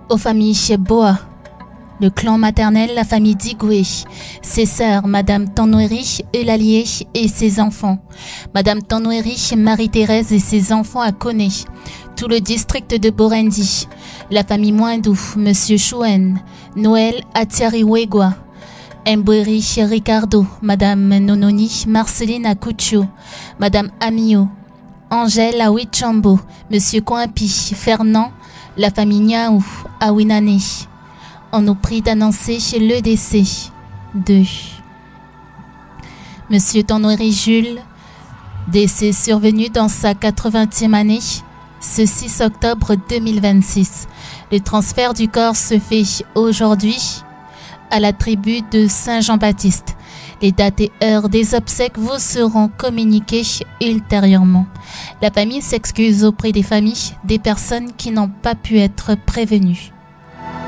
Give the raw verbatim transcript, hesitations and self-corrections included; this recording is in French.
Aux familles Boa, le clan maternel, la famille Digoué, ses sœurs, Madame Tanoueri, Eulalie et ses enfants, Madame Tanoueri, Marie-Thérèse et ses enfants à Koné, tout le district de Borendi, la famille Moindou, Monsieur Chouen, Noël Atiariwegwa, Mboueri Ricardo, Madame Nononi, Marceline Akucho, Madame Amio, Angèle Awichambo, Monsieur Coimpi, Fernand, la famille Niaou, à Winane. On nous prie d'annoncer le décès de Monsieur Tanoueri Jules, décès survenu dans sa quatre-vingtième année, ce six octobre deux mille vingt-six. Le transfert du corps se fait aujourd'hui à la tribu de Saint-Jean-Baptiste. Les dates et heures des obsèques vous seront communiquées ultérieurement. La famille s'excuse auprès des familles des personnes qui n'ont pas pu être prévenues.